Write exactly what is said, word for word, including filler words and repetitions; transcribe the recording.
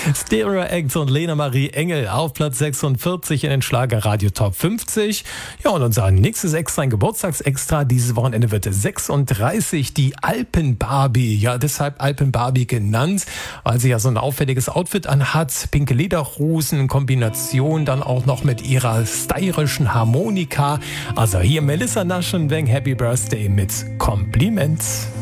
Stereo Act und Lena Marie Engel auf Platz sechsundvierzig in den Schlagerradio Top fünfzig. Ja, und unser nächstes Extra, ein Geburtstagsextra. Dieses Wochenende wird es sechsunddreißig, die Alpen-Barbie. Ja, deshalb Alpen-Barbie genannt, weil sie ja so ein auffälliges Outfit anhat. Pinke Lederhosen in Kombination dann auch noch mit ihrer stylischen Harmonika. Also hier Melissa Naschenweng, Happy Birthday mit Kompliment.